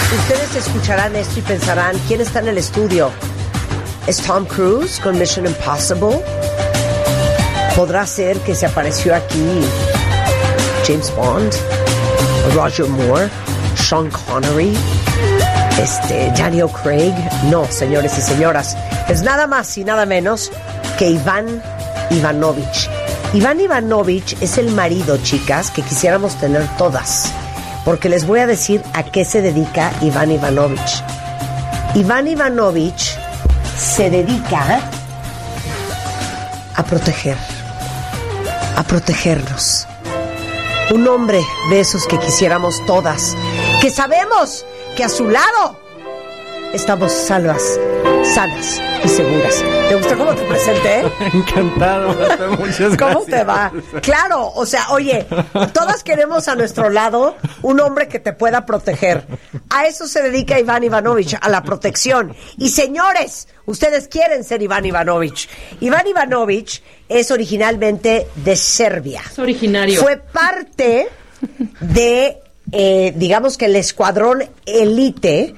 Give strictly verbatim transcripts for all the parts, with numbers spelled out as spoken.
Ustedes escucharán esto y pensarán, ¿quién está en el estudio? ¿Es Tom Cruise con Mission Impossible? ¿Podrá ser que se apareció aquí James Bond? ¿Roger Moore? ¿Sean Connery? Este, ¿Daniel Craig? No, señores y señoras, es nada más y nada menos que Iván Ivanovich. Iván Ivanovich es el marido, chicas, que quisiéramos tener todas, porque les voy a decir a qué se dedica Iván Ivanovich. Iván Ivanovich se dedica a proteger, a protegernos. Un hombre de esos que quisiéramos todas, que sabemos que a su lado estamos salvas, sanas y seguras. ¿Te gusta cómo te presenté? Encantado, muchas gracias. ¿Cómo te va? Claro, o sea, oye, todas queremos a nuestro lado un hombre que te pueda proteger. A eso se dedica Iván Ivanovich, a la protección. Y señores, ustedes quieren ser Iván Ivanovich. Iván Ivanovich es originalmente de Serbia. Es originario. Fue parte de, eh, digamos que el escuadrón élite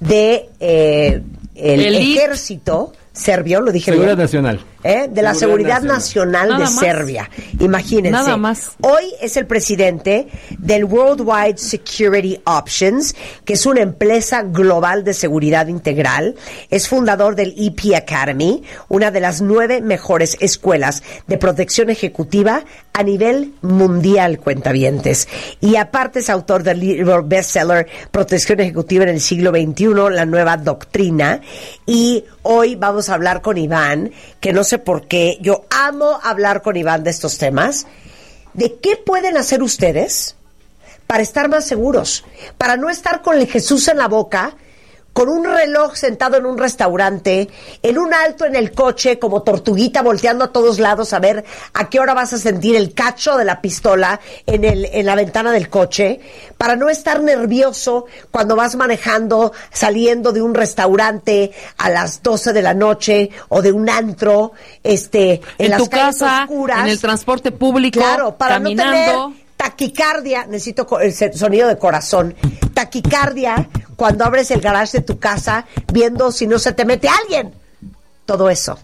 de eh, el Elite. ejército serbio, lo dije Seguridad bien. Nacional. ¿Eh? De la Seguridad, Seguridad Nacional, Nacional. de Nada más. Serbia. Imagínense. Nada más. Hoy es el presidente del Worldwide Security Options, que es una empresa global de seguridad integral. Es fundador del E P Academy, una de las nueve mejores escuelas de protección ejecutiva a nivel mundial, cuentavientes. Y aparte es autor del libro bestseller Protección Ejecutiva en el siglo veintiuno, la nueva doctrina. Y hoy vamos a hablar con Iván, que no sé por qué, yo amo hablar con Iván de estos temas, de qué pueden hacer ustedes para estar más seguros, para no estar con el Jesús en la boca, con un reloj sentado en un restaurante, en un alto en el coche, como tortuguita volteando a todos lados a ver a qué hora vas a sentir el cacho de la pistola en, el, en la ventana del coche, para no estar nervioso cuando vas manejando, saliendo de un restaurante a las doce de la noche o de un antro, este, en, En las tu calles casa, oscuras. en el transporte público, Claro, para caminando. no tener taquicardia, necesito co- el se- sonido de corazón, taquicardia cuando abres el garage de tu casa viendo si no se te mete alguien. Todo eso,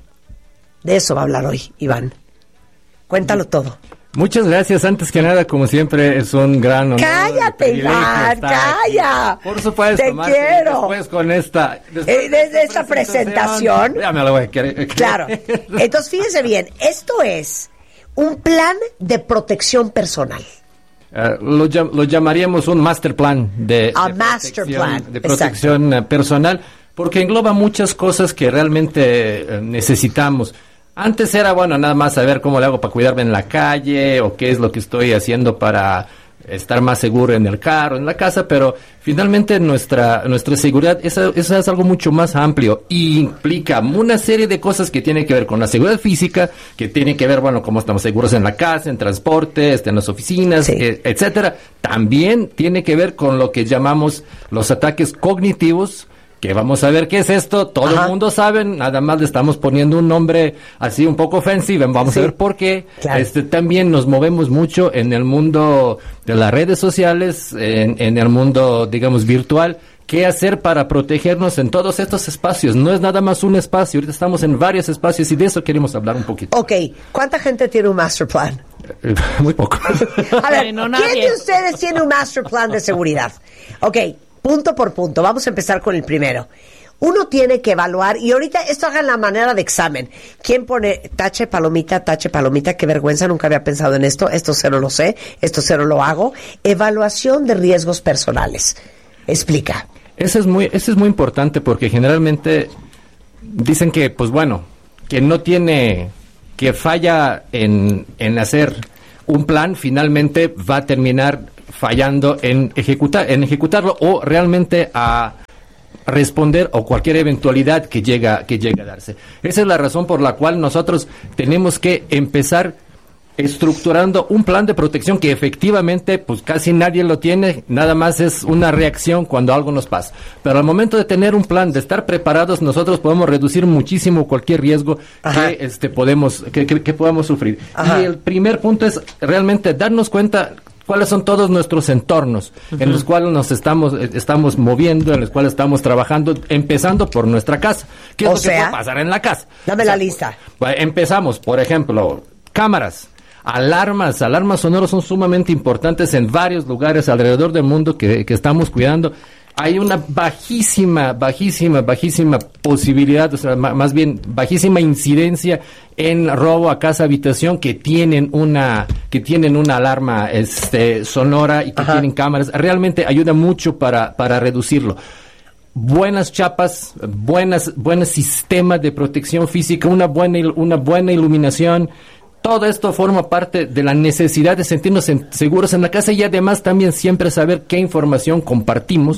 de eso va a hablar hoy, Iván. Cuéntalo todo. Muchas gracias. Antes que nada, como siempre, es un gran honor. Cállate, y privilegio Iván, estar aquí. calla. Por supuesto, Te Martín, quiero. Después con esta... después Eh, desde esta presentación. Ya me lo voy a querer. Claro. Entonces, fíjense bien, esto es un plan de protección personal. Uh, lo, llam- lo llamaríamos un master plan de, A de master protección, plan, de protección eh, personal, porque engloba muchas cosas que realmente eh, necesitamos. Antes era, bueno, nada más saber cómo le hago para cuidarme en la calle o qué es lo que estoy haciendo para estar más seguro en el carro, en la casa, pero finalmente nuestra nuestra seguridad eso, eso es algo mucho más amplio y implica una serie de cosas que tienen que ver con la seguridad física, que tienen que ver, bueno, cómo estamos seguros en la casa, en transporte, este, en las oficinas, Sí. eh, etcétera. También tiene que ver con lo que llamamos los ataques cognitivos, que vamos a ver qué es esto. Todo Ajá. el mundo sabe, nada más le estamos poniendo un nombre así un poco offensive, vamos Sí. a ver por qué. Claro. Este, también nos movemos mucho en el mundo de las redes sociales, en, en el mundo, digamos, virtual. ¿Qué hacer para protegernos en todos estos espacios? No es nada más un espacio, ahorita estamos en varios espacios y de eso queremos hablar un poquito. Ok, ¿cuánta gente tiene un master plan? Eh, Muy poco. A ver, Bueno, ¿quién nadie. de ustedes tiene un master plan de seguridad? Ok, punto por punto. Vamos a empezar con el primero. Uno tiene que evaluar, y ahorita esto hagan la manera de examen. ¿Quién pone tache, palomita, tache, palomita? Qué vergüenza, nunca había pensado en esto. Esto cero lo sé, esto cero lo hago. Evaluación de riesgos personales. Explica. Eso es muy, eso es muy importante porque generalmente dicen que, pues bueno, que no tiene, que falla en, en hacer un plan, finalmente va a terminar fallando en ejecutar, en ejecutarlo o realmente a responder a cualquier eventualidad que llega, que llegue a darse. Esa es la razón por la cual nosotros tenemos que empezar estructurando un plan de protección que efectivamente pues casi nadie lo tiene, nada más es una reacción cuando algo nos pasa, pero al momento de tener un plan, de estar preparados, nosotros podemos reducir muchísimo cualquier riesgo Ajá. que este podemos que, que, que podamos sufrir. Ajá. Y el primer punto es realmente darnos cuenta cuáles son todos nuestros entornos uh-huh. en los cuales nos estamos estamos moviendo, en los cuales estamos trabajando, empezando por nuestra casa. ¿Qué es o lo sea, que puede pasar en la casa? Dame o sea, la lista. Pues, empezamos, por ejemplo, cámaras. Alarmas, alarmas sonoras son sumamente importantes en varios lugares alrededor del mundo que, que estamos cuidando. Hay una bajísima, bajísima, bajísima posibilidad, o sea, más bien bajísima incidencia en robo a casa habitación que tienen una, que tienen una alarma este sonora y que Ajá. tienen cámaras. Realmente ayuda mucho para, para reducirlo. Buenas chapas, buenas, buenos sistemas de protección física, una buena, una buena iluminación. Todo esto forma parte de la necesidad de sentirnos en, seguros en la casa y además también siempre saber qué información compartimos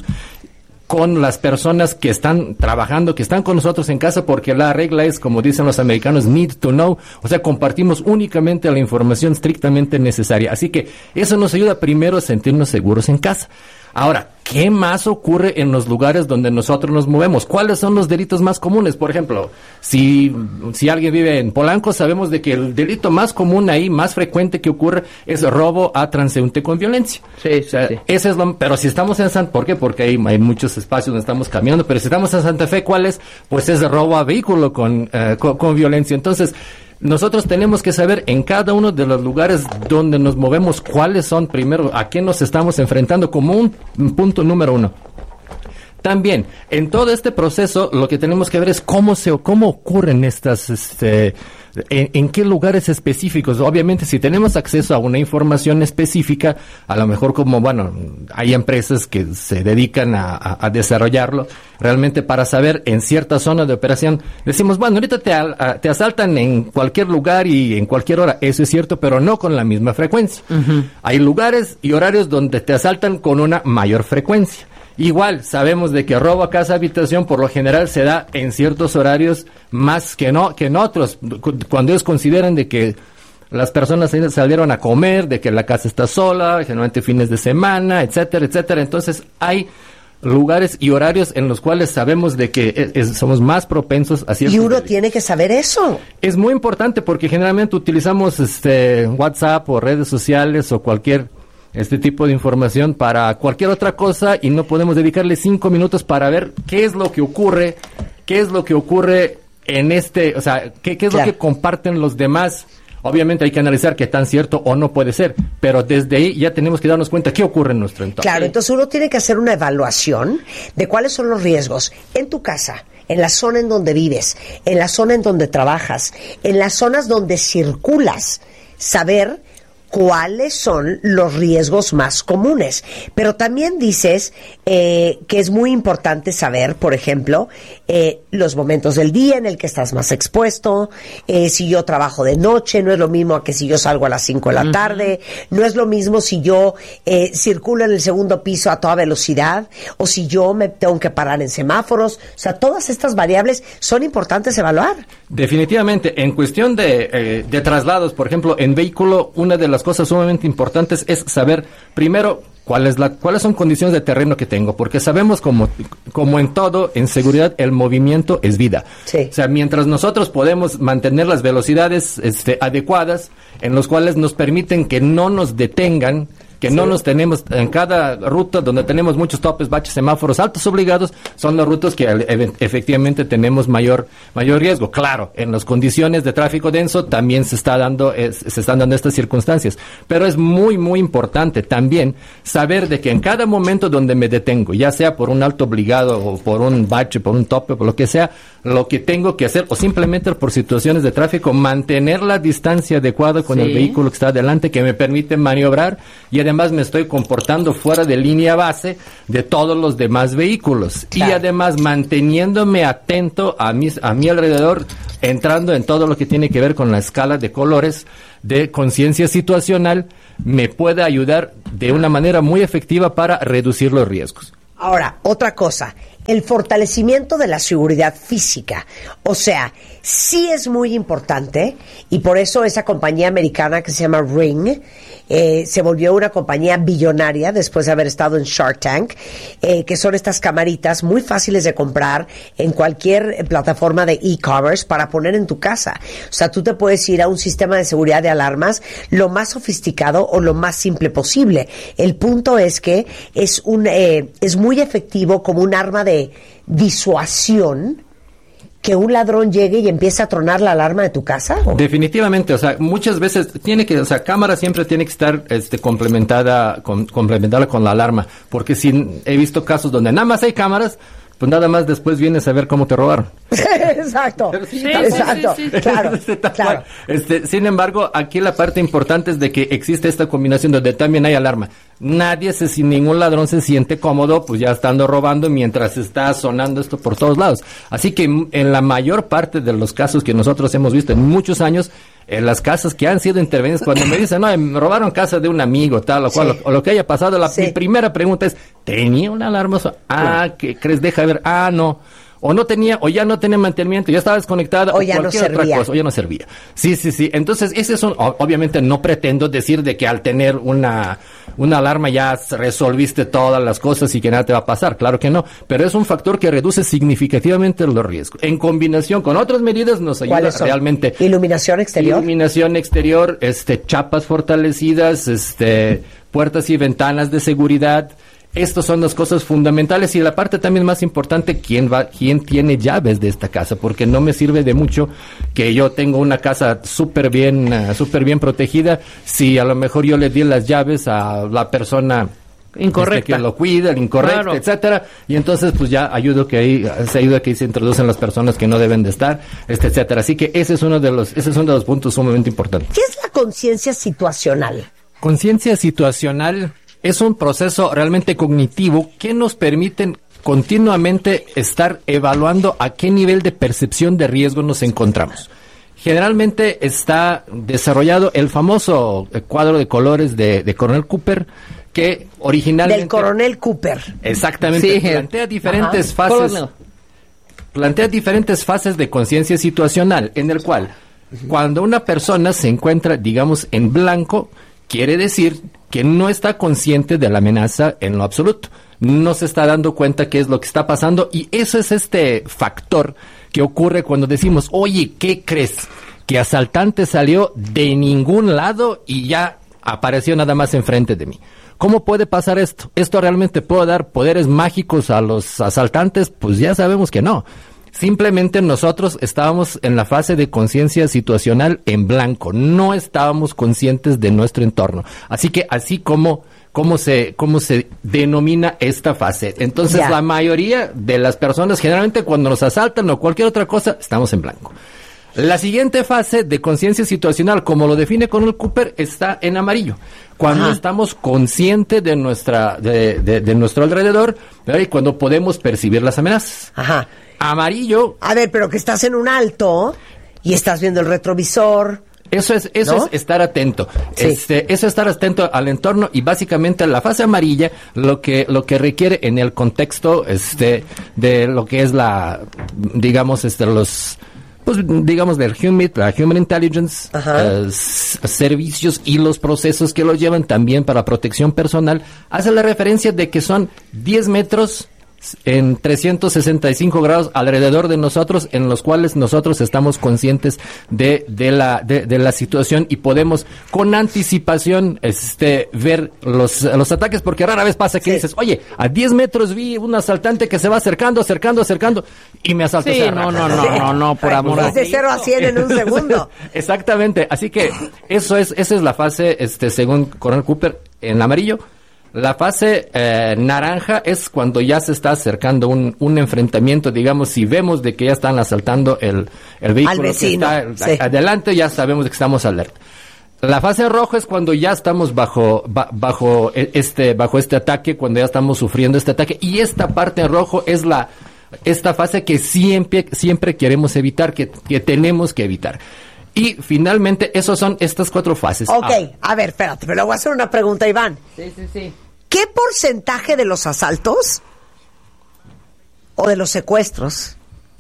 con las personas que están trabajando, que están con nosotros en casa, porque la regla es, como dicen los americanos, need to know, o sea, compartimos únicamente la información estrictamente necesaria. Así que eso nos ayuda primero a sentirnos seguros en casa. Ahora, ¿qué más ocurre en los lugares donde nosotros nos movemos? ¿Cuáles son los delitos más comunes? Por ejemplo, si, si alguien vive en Polanco, sabemos de que el delito más común ahí, más frecuente que ocurre, es robo a transeúnte con violencia. Sí, o sea, sí. Ese es lo, pero si estamos en San, ¿por qué? Porque hay, hay muchos espacios donde estamos caminando, pero si estamos en Santa Fe, ¿cuál es? Pues es robo a vehículo con, uh, con, con violencia. Entonces, nosotros tenemos que saber en cada uno de los lugares donde nos movemos cuáles son, primero, a qué nos estamos enfrentando como un, un punto número uno. También, en todo este proceso, lo que tenemos que ver es cómo se cómo ocurren estas, este, en, en qué lugares específicos. Obviamente, si tenemos acceso a una información específica, a lo mejor como, bueno, hay empresas que se dedican a, a, a desarrollarlo, realmente para saber en cierta zona de operación, decimos, bueno, ahorita te, a, te asaltan en cualquier lugar y en cualquier hora. Eso es cierto, pero no con la misma frecuencia. Uh-huh. Hay lugares y horarios donde te asaltan con una mayor frecuencia. Igual, sabemos de que robo a casa habitación por lo general se da en ciertos horarios más que no que en otros, cuando ellos consideran de que las personas salieron a comer, de que la casa está sola, generalmente fines de semana, etcétera, etcétera. Entonces, hay lugares y horarios en los cuales sabemos de que es, es, somos más propensos a ciertos y uno delitos. Tiene que saber eso. Es muy importante porque generalmente utilizamos este WhatsApp o redes sociales o cualquier este tipo de información para cualquier otra cosa y no podemos dedicarle cinco minutos para ver qué es lo que ocurre, qué es lo que ocurre en este, o sea, qué, qué es claro. lo que comparten los demás. Obviamente hay que analizar qué tan cierto o no puede ser, pero desde ahí ya tenemos que darnos cuenta qué ocurre en nuestro entorno. Claro, entonces uno tiene que hacer una evaluación de cuáles son los riesgos en tu casa, en la zona en donde vives, en la zona en donde trabajas, en las zonas donde circulas, saber cuáles son los riesgos más comunes. Pero también dices eh, que es muy importante saber, por ejemplo, eh, los momentos del día en el que estás más expuesto, eh, si yo trabajo de noche, no es lo mismo que si yo salgo a las cinco de la tarde, uh-huh. no es lo mismo si yo eh, circulo en el segundo piso a toda velocidad, o si yo me tengo que parar en semáforos. O sea, todas estas variables son importantes evaluar. Definitivamente, en cuestión de, eh, de traslados, por ejemplo, en vehículo, una de las cosas sumamente importantes es saber, primero, cuál es la, cuáles son condiciones de terreno que tengo, porque sabemos como, como en todo, en seguridad, el movimiento es vida. Sí. O sea, mientras nosotros podemos mantener las velocidades este, adecuadas, en los cuales nos permiten que no nos detengan, que sí. no nos tenemos en cada ruta donde tenemos muchos topes, baches, semáforos altos obligados, son las rutas que e- efectivamente tenemos mayor mayor riesgo. Claro, en las condiciones de tráfico denso también se está dando es, se están dando estas circunstancias, pero es muy muy importante también saber de que en cada momento donde me detengo, ya sea por un alto obligado o por un bache, por un tope, por lo que sea, lo que tengo que hacer o simplemente por situaciones de tráfico, mantener la distancia adecuada con sí. el vehículo que está adelante, que me permite maniobrar y además me estoy comportando fuera de línea base de todos los demás vehículos. Claro. Y además manteniéndome atento a, mis, a mi alrededor, entrando en todo lo que tiene que ver con la escala de colores de conciencia situacional, me puede ayudar de una manera muy efectiva para reducir los riesgos. Ahora, otra cosa, el fortalecimiento de la seguridad física. O sea, sí es muy importante y por eso esa compañía americana que se llama Ring eh, se volvió una compañía billonaria después de haber estado en Shark Tank, eh, que son estas camaritas muy fáciles de comprar en cualquier eh, plataforma de e-commerce para poner en tu casa. O sea, tú te puedes ir a un sistema de seguridad de alarmas lo más sofisticado o lo más simple posible. El punto es que es un eh, es muy efectivo como un arma de disuasión que un ladrón llegue y empiece a tronar la alarma de tu casa. ¿O? Definitivamente, o sea, muchas veces tiene que, o sea, cámara siempre tiene que estar este complementada con complementada con la alarma, porque si he visto casos donde nada más hay cámaras, pues nada más después vienes a ver cómo te robaron. Exacto. Sí, sí, exacto. sí, sí. Claro, Este, claro. Este, sin embargo, aquí la parte importante es de que existe esta combinación donde también hay alarma. Nadie se, sin ningún ladrón se siente cómodo, pues ya estando robando mientras está sonando esto por todos lados. Así que en la mayor parte de los casos que nosotros hemos visto en muchos años, en las casas que han sido intervenidas, cuando me dicen, no, me robaron casa de un amigo, tal o cual, sí. o, o lo que haya pasado, la, sí. mi primera pregunta es, ¿tenía una alarma? Ah, ¿qué crees? Deja ver. Ah, no. O no tenía, o ya no tenía mantenimiento, ya estaba desconectada, o, o ya cualquier no otra cosa, o ya no servía. Sí, sí, sí. Entonces, ese es un, obviamente no pretendo decir de que al tener una, una alarma ya resolviste todas las cosas y que nada te va a pasar. Claro que no. Pero es un factor que reduce significativamente los riesgos. En combinación con otras medidas nos ayuda realmente. Iluminación exterior. Iluminación exterior, este, chapas fortalecidas, este, puertas y ventanas de seguridad. Estas son las cosas fundamentales y la parte también más importante, ¿quién va, quién tiene llaves de esta casa? Porque no me sirve de mucho que yo tengo una casa súper bien, uh, súper bien protegida, si a lo mejor yo le di las llaves a la persona incorrecta, este, que lo cuida, el incorrecto, claro. etcétera, y entonces pues ya ayudo que ahí se ayuda que ahí se introducen las personas que no deben de estar, este, etcétera. Así que ese es uno de los, ese es uno de los puntos sumamente importantes. ¿Qué es la conciencia situacional? Conciencia situacional es un proceso realmente cognitivo que nos permite continuamente estar evaluando a qué nivel de percepción de riesgo nos encontramos. Generalmente está desarrollado el famoso cuadro de colores de, de Coronel Cooper, que originalmente... Del Coronel Cooper. Exactamente. Sí. Plantea diferentes Ajá. fases... Plantea diferentes fases de conciencia situacional, en el cual, cuando una persona se encuentra, digamos, en blanco, quiere decir que no está consciente de la amenaza en lo absoluto. No se está dando cuenta qué es lo que está pasando y eso es este factor que ocurre cuando decimos, oye, ¿qué crees? Que asaltante salió de ningún lado y ya apareció nada más enfrente de mí. ¿Cómo puede pasar esto? ¿Esto realmente puede dar poderes mágicos a los asaltantes? Pues ya sabemos que no. Simplemente nosotros estábamos en la fase de conciencia situacional en blanco, no estábamos conscientes de nuestro entorno. Así que así como, como se, como se denomina esta fase. Entonces yeah. la mayoría de las personas generalmente cuando nos asaltan o cualquier otra cosa, estamos en blanco. La siguiente fase de conciencia situacional, como lo define Coronel Cooper, está en amarillo. Cuando Ajá. estamos conscientes de nuestra, de, de, de nuestro alrededor, ¿verdad? Y cuando podemos percibir las amenazas. Ajá. Amarillo. A ver, pero que estás en un alto y estás viendo el retrovisor. Eso es, eso ¿no? es estar atento. Sí. Este, eso es estar atento al entorno y básicamente la fase amarilla lo que, lo que requiere en el contexto, este, de lo que es la, digamos, este, los, pues, digamos, del human, la human intelligence, uh, servicios y los procesos que los llevan también para protección personal, hace la referencia de que son diez metros en trescientos sesenta y cinco grados alrededor de nosotros, en los cuales nosotros estamos conscientes de, de la, de, de la situación y podemos con anticipación, este, ver los, los ataques, porque rara vez pasa que sí. dices, oye, a diez metros vi un asaltante que se va acercando, acercando, acercando, y me asaltó. Sí, no, no, no, no, no, por amor a Dios. De cero a cien en un segundo. Exactamente, así que eso es, esa es la fase, este, según Coronel Cooper, en amarillo. La fase eh, naranja es cuando ya se está acercando un, un enfrentamiento, digamos, si vemos de que ya están asaltando el, el vehículo Al vecino, que está sí. adelante, ya sabemos de que estamos alerta. La fase roja es cuando ya estamos bajo, ba, bajo este, bajo este ataque, cuando ya estamos sufriendo este ataque, y esta parte en rojo es la, esta fase que siempre, siempre queremos evitar, que, que tenemos que evitar. Y finalmente, esos son estas cuatro fases. Ok, ah. a ver, espérate, pero le voy a hacer una pregunta, Iván. Sí, sí, sí. ¿Qué porcentaje de los asaltos o de los secuestros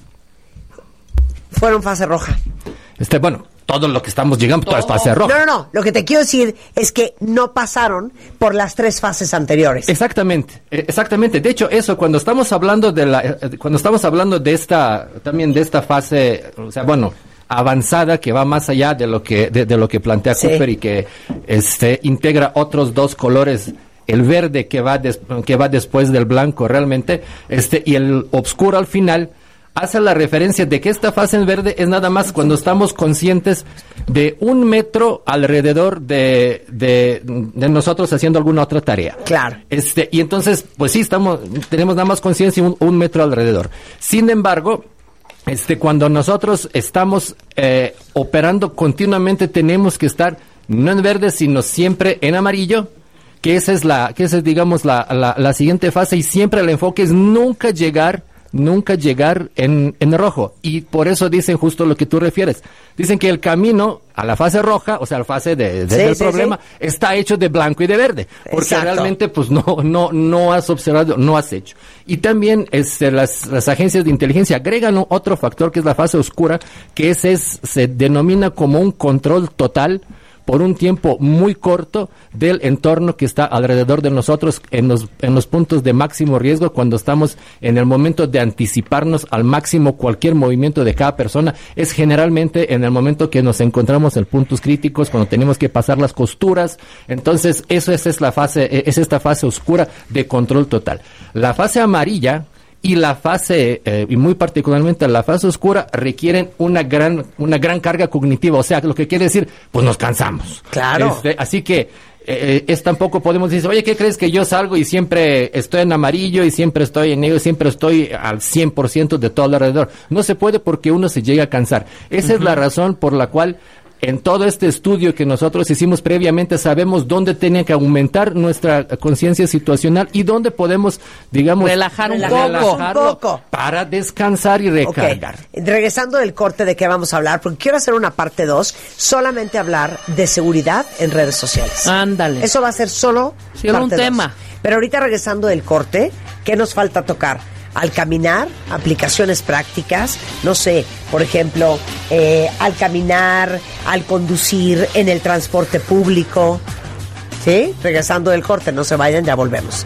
fueron fase roja. Este, bueno, todo lo que estamos llegando, todo es fase roja. No, no, no. Lo que te quiero decir es que no pasaron por las tres fases anteriores. Exactamente, exactamente. De hecho, eso, cuando estamos hablando de la, cuando estamos hablando de esta, también de esta fase, o sea, bueno, avanzada, que va más allá de lo que, de, de lo que plantea sí. Cooper y que, este, integra otros dos colores, el verde que va des, que va después del blanco realmente, este, y el oscuro al final, hace la referencia de que esta fase en verde es nada más cuando estamos conscientes de un metro alrededor de, de, de nosotros haciendo alguna otra tarea. Claro. Este, y entonces, pues sí, estamos, tenemos nada más conciencia un, un metro alrededor. Sin embargo, este, cuando nosotros estamos eh, operando continuamente, tenemos que estar no en verde, sino siempre en amarillo, que esa es la, que esa es, digamos, la, la, la siguiente fase, y siempre el enfoque es nunca llegar nunca llegar en, en rojo, y por eso dicen justo lo que tú refieres. Dicen que el camino a la fase roja, o sea, la fase de, de, sí, del sí, problema, sí. está hecho de blanco y de verde, porque Exacto. realmente pues no no no has observado, no has hecho. Y también este, las, las agencias de inteligencia agregan otro factor que es la fase oscura, que ese es, se denomina como un control total por un tiempo muy corto del entorno que está alrededor de nosotros en los, en los puntos de máximo riesgo, cuando estamos en el momento de anticiparnos al máximo cualquier movimiento de cada persona. Es generalmente en el momento que nos encontramos en puntos críticos, cuando tenemos que pasar las costuras. Entonces, eso es, es la fase, es esta fase oscura de control total. La fase amarilla y la fase, eh, y muy particularmente la fase oscura, requieren una gran una gran carga cognitiva, o sea, lo que quiere decir, pues nos cansamos. Claro. Este, así que eh, es tampoco podemos decir, oye, ¿qué crees que yo salgo y siempre estoy en amarillo y siempre estoy en negro, siempre estoy al cien por ciento de todo alrededor? No se puede, porque uno se llega a cansar. Esa uh-huh. es la razón por la cual en todo este estudio que nosotros hicimos previamente, sabemos dónde tenía que aumentar nuestra conciencia situacional y dónde podemos, digamos, relajar un poco, un poco para descansar y recargar. Okay. Regresando del corte, ¿de qué vamos a hablar? Porque quiero hacer una parte dos, solamente hablar de seguridad en redes sociales. Ándale. Eso va a ser solo sí, parte un tema. dos. Pero ahorita, regresando del corte, ¿qué nos falta tocar? Al caminar, aplicaciones prácticas, no sé, por ejemplo, eh, al caminar, al conducir, en el transporte público. ¿Sí? Regresando del corte, no se vayan, ya volvemos.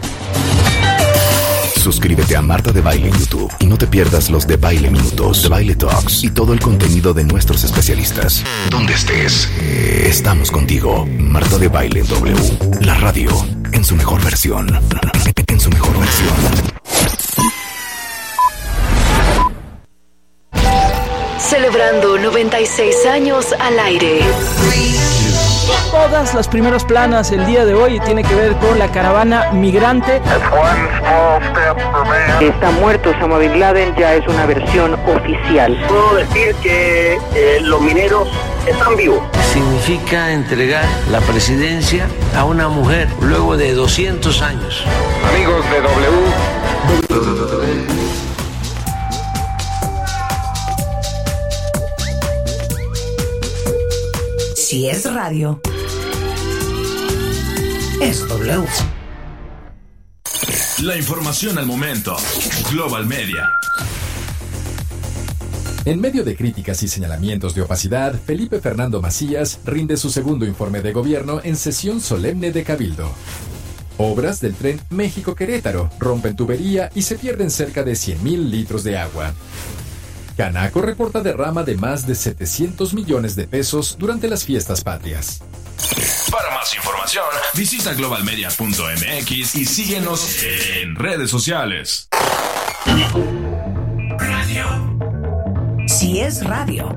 Suscríbete a Marta de Baile en YouTube y no te pierdas los de Baile Minutos, de Baile Talks y todo el contenido de nuestros especialistas. Donde estés, estamos contigo. Marta de Baile W, la radio en su mejor versión. En su mejor versión. Celebrando noventa y seis años al aire. Todas las primeras planas el día de hoy tiene que ver con la caravana migrante. Está muerto Osama Bin Laden, ya es una versión oficial. Puedo decir que eh, los mineros están vivos. Significa entregar la presidencia a una mujer luego de doscientos años. Amigos de W. Si es radio, es W. La información al momento. Global Media. En medio de críticas y señalamientos de opacidad, Felipe Fernando Macías rinde su segundo informe de gobierno en sesión solemne de Cabildo. Obras del tren México-Querétaro rompen tubería y se pierden cerca de cien mil litros de agua. Canaco reporta derrama de más de setecientos millones de pesos durante las fiestas patrias. Para más información, visita global media punto m x y síguenos en redes sociales. Radio. Si es radio.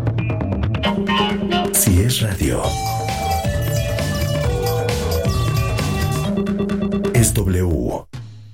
Si es radio. Es W.